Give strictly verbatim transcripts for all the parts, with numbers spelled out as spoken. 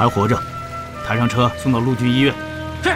还活着，抬上车送到陆军医院。 是。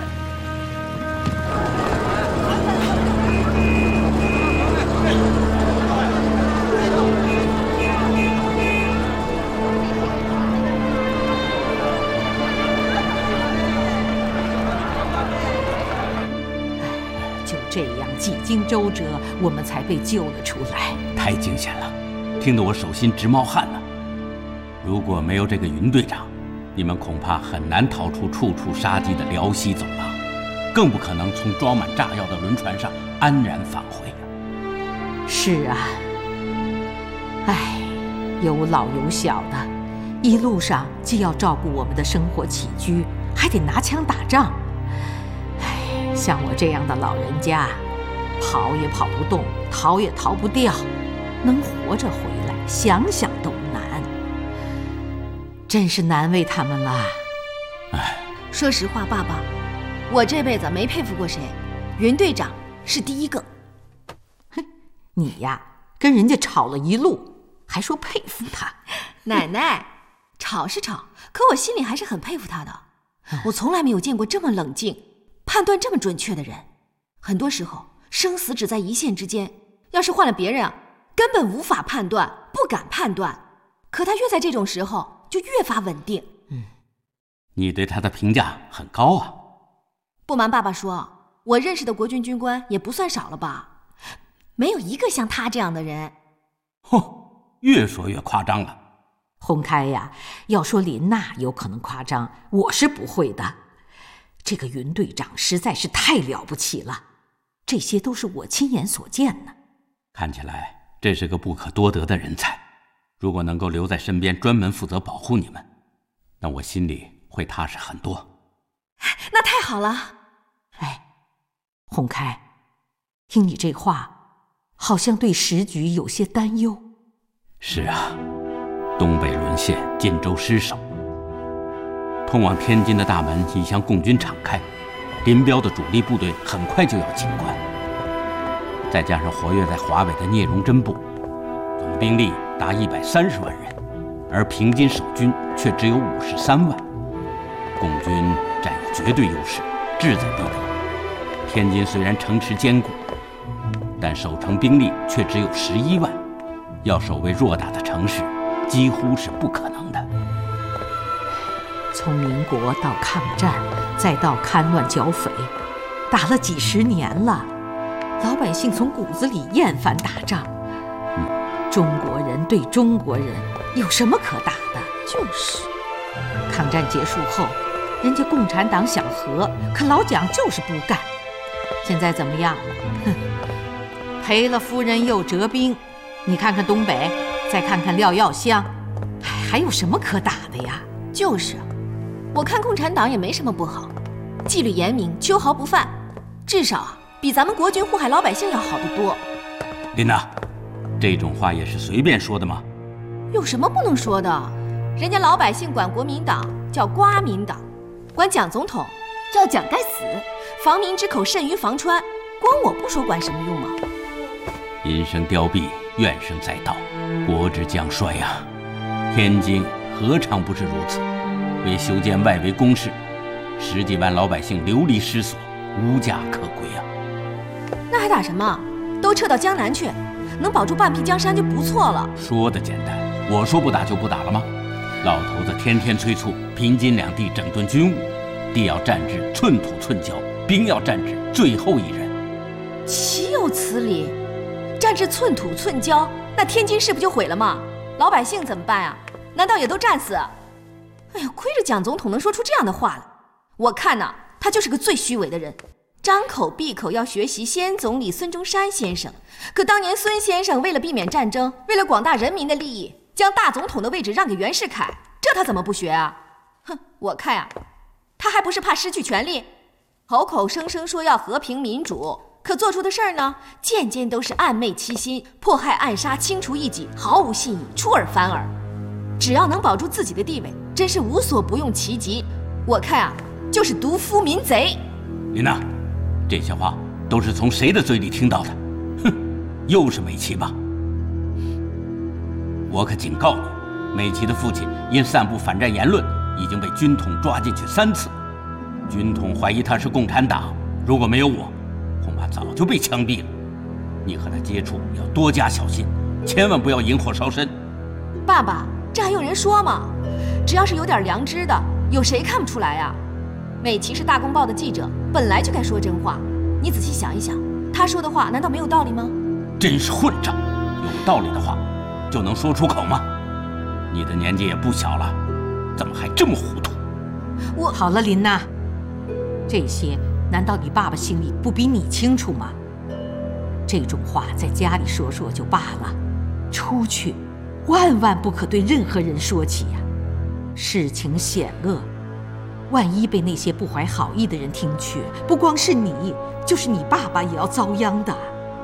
就这样几经周折，我们才被救了出来。 太惊险了，听得我手心直冒汗呢。如果没有这个云队长，你们恐怕很难逃出处处杀机的辽西走廊，更不可能从装满炸药的轮船上安然返回。 是啊，唉，有老有小的，一路上既要照顾我们的生活起居，还得拿枪打仗。唉，像我这样的老人家，跑也跑不动，逃也逃不掉，能活着回来，想想都难。真是难为他们了。 唉， 说实话，爸爸，我这辈子没佩服过谁，云队长是第一个。 哼，你呀，跟人家吵了一路，还说佩服他。 奶奶，吵是吵，可我心里还是很佩服他的。我从来没有见过这么冷静、判断这么准确的人。很多时候，生死只在一线之间，要是换了别人啊，根本无法判断，不敢判断。可他越在这种时候，就越发稳定。 嗯， 你对他的评价很高啊。 不瞒爸爸说，我认识的国军军官也不算少了吧，没有一个像他这样的人。 嚯，越说越夸张了。 洪开呀，要说林娜有可能夸张，我是不会的。这个云队长实在是太了不起了，这些都是我亲眼所见呢。 看起来这是个不可多得的人才，如果能够留在身边，专门负责保护你们，那我心里会踏实很多。 那太好了。 哎，洪开，听你这话，好像对时局有些担忧。 是啊，东北沦陷，晋州失守，通往天津的大门已向共军敞开，林彪的主力部队很快就要进关，再加上活跃在华北的聂荣臻部，总兵力达一百三十万人，而平津守军却只有五十三万，共军占有绝对优势，志在必得。天津虽然城池坚固，但守城兵力却只有十一万，要守卫偌大的城市，几乎是不可能的。 从民国到抗战，再到戡乱剿匪，打了几十年了，老百姓从骨子里厌烦打仗。 嗯， 中国人对中国人有什么可打的？ 就是。 抗战结束后，人家共产党想和，可老蒋就是不干。现在怎么样了？哼，赔了夫人又折兵。你看看东北，再看看廖耀湘，还有什么可打的呀？ 就是，我看共产党也没什么不好，纪律严明，秋毫不犯，至少啊，比咱们国军祸害老百姓要好得多。 琳娜，这种话也是随便说的吗？ 有什么不能说的？人家老百姓管国民党叫瓜民党，管蒋总统叫蒋该死，防民之口甚于防川，光我不说管什么用吗？ 银声凋敝，怨声载道，国之将衰呀！天津何尝不是如此？为修建外围工事，十几万老百姓流离失所，无家可归啊！ 那还打什么？都撤到江南去，能保住半壁江山就不错了。 说的简单，我说不打就不打了吗？老头子天天催促平津两地整顿军务，地要占至寸土寸交，兵要占至最后一人。 岂有此理！占至寸土寸交，那天津市不就毁了吗？老百姓怎么办啊？难道也都战死？哎呀，亏着蒋总统能说出这样的话来。我看呐、啊，他就是个最虚伪的人，张口闭口要学习先总理孙中山先生。可当年孙先生为了避免战争，为了广大人民的利益，将大总统的位置让给袁世凯，这他怎么不学啊？哼，我看啊，他还不是怕失去权力，口口声声说要和平民主，可做出的事儿呢，件件都是暗昧欺心，迫害暗杀，清除异己，毫无信义，出尔反尔。只要能保住自己的地位，真是无所不用其极。我看啊，就是独夫民贼。 琳娜，这些话都是从谁的嘴里听到的？哼，又是美琪吧？我可警告你，美琪的父亲因散布反战言论， 已经被军统抓进去三次，军统怀疑他是共产党，如果没有我，恐怕早就被枪毙了。你和他接触要多加小心，千万不要引火烧身。 爸爸，这还用人说吗？只要是有点良知的，有谁看不出来呀？美琪是大公报的记者，本来就该说真话。你仔细想一想，他说的话难道没有道理吗？ 真是混账！有道理的话就能说出口吗？你的年纪也不小了，怎么还这么糊涂？ 我好了，琳娜，这些难道你爸爸心里不比你清楚吗？这种话在家里说说就罢了，出去万万不可对任何人说起呀。事情险恶，万一被那些不怀好意的人听去，不光是你，就是你爸爸也要遭殃的。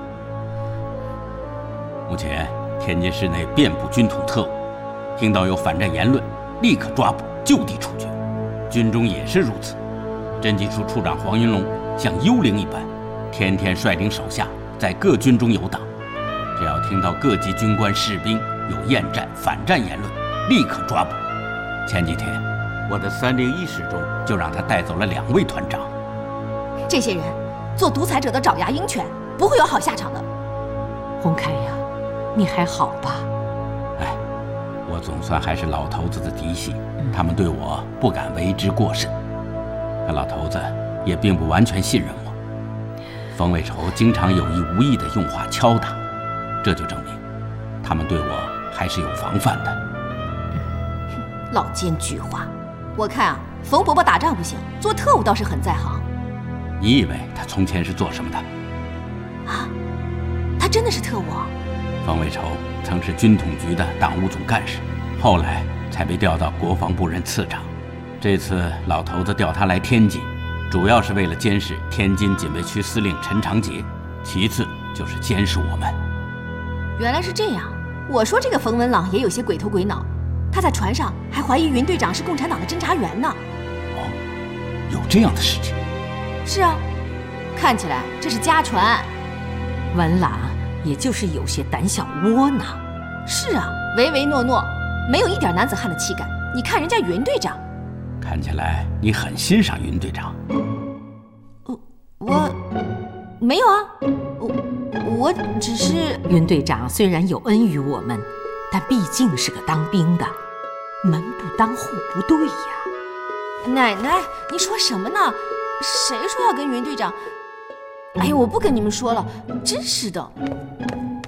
目前天津市内遍布军统特务，听到有反战言论，立刻抓捕，就地处决。军中也是如此。侦缉处处长黄云龙像幽灵一般，天天率领手下在各军中游荡。只要听到各级军官士兵有厌战、反战言论，立刻抓捕。前几天，我的三零一师中就让他带走了两位团长。 这些人做独裁者的爪牙鹰犬，不会有好下场的。 洪开呀，你还好吧？ 哎，我总算还是老头子的嫡系，他们对我不敢为之过甚。可老头子也并不完全信任我，冯伟筹经常有意无意地用话敲打，这就证明他们对我还是有防范的。 老奸巨猾，我看啊，冯伯伯打仗不行，做特务倒是很在行。 你以为他从前是做什么的？ 啊，他真的是特务？ 冯伟筹曾是军统局的党务总干事，后来才被调到国防部任次长。这次老头子调他来天津，主要是为了监视天津警备区司令陈长捷，其次就是监视我们。 原来是这样，我说这个冯文朗也有些鬼头鬼脑，他在船上还怀疑云队长是共产党的侦察员呢。 哦，有这样的事情？ 是啊，看起来这是家传。 文朗也就是有些胆小窝囊。 是啊，唯唯诺诺，没有一点男子汉的气概。你看人家云队长， 看起来你很欣赏云队长。 我我没有啊，我我只是…… 云队长虽然有恩于我们，但毕竟是个当兵的，门不当户不对呀。 奶奶，你说什么呢？谁说要跟云队长？哎呀，我不跟你们说了，真是的。